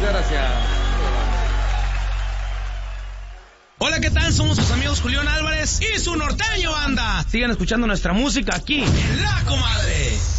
Muchas gracias. Hola, ¿qué tal? Somos sus amigos Julián Álvarez y su norteño banda. Sigan escuchando nuestra música aquí en La Comadre.